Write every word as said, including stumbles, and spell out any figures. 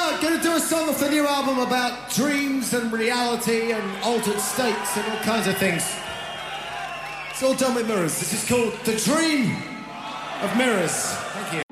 uh, going to do a song off the new album about dreams and reality and altered states and all kinds of things. It's all done with mirrors. This is called The Dream of Mirrors. Thank you.